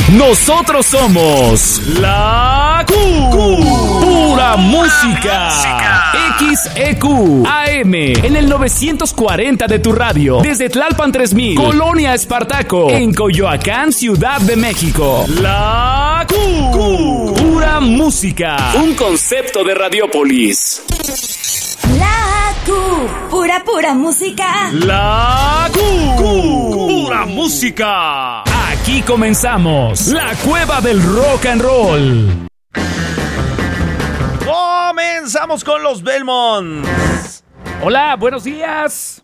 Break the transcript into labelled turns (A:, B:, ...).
A: Nosotros somos La Pura Música. XEQ AM en el 940 de tu radio. Desde Tlalpan 3000, Colonia Espartaco, en Coyoacán, Ciudad de México. La Pura Música. Un concepto de Radiopolis.
B: La pura música.
A: La pura música. Aquí comenzamos la cueva del rock and roll.
C: Comenzamos con los Belmonts.
A: Hola, buenos días.